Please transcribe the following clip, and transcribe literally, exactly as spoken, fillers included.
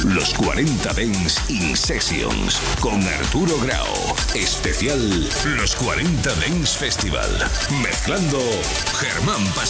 Los cuarenta Dance in Sessions con Arturo Grau. Especial Los cuarenta Dance Festival. Mezclando Germán Pascual.